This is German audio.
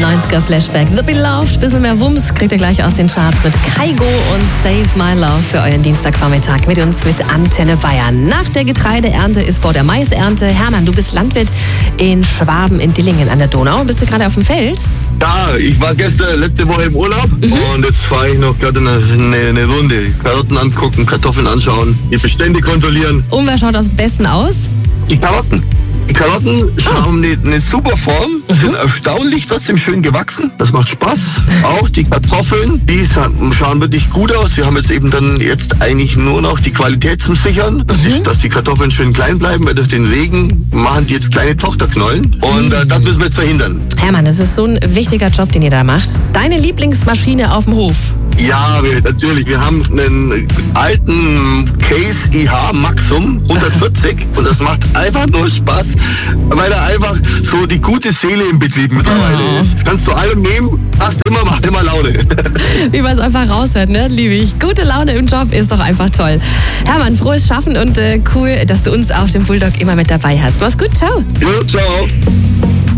90er Flashback. The Beloved, bisschen mehr Wumms, kriegt ihr gleich aus den Charts mit Kaigo und Save My Love für euren Dienstagvormittag mit uns mit Antenne Bayern. Nach der Getreideernte ist vor der Maisernte. Hermann, du bist Landwirt in Schwaben in Dillingen an der Donau. Bist du gerade auf dem Feld? Ja, ich war letzte Woche im Urlaub und jetzt fahre ich noch gerade eine Runde. Karotten angucken, Kartoffeln anschauen, die Bestände kontrollieren. Und wer schaut am besten aus? Die Karotten. Die Karotten haben eine super Form, sind erstaunlich trotzdem schön gewachsen. Das macht Spaß. Auch die Kartoffeln, die schauen wirklich gut aus. Wir haben jetzt eigentlich nur noch die Qualität zum Sichern, dass die Kartoffeln schön klein bleiben, weil durch den Regen machen die jetzt kleine Tochterknollen. Und das müssen wir jetzt verhindern. Hermann, das ist so ein wichtiger Job, den ihr da macht. Deine Lieblingsmaschine auf dem Hof? Ja, natürlich. Wir haben einen alten Case IH Maxum 140 und das macht einfach nur Spaß, weil er einfach so die gute Seele im Betrieb mittlerweile ist. Kannst du allem nehmen, macht immer Laune. Wie man es einfach raushört, ne? Liebe ich. Gute Laune im Job ist doch einfach toll. Hermann, frohes Schaffen und cool, dass du uns auf dem Bulldog immer mit dabei hast. Mach's gut, ciao. Jo, ciao.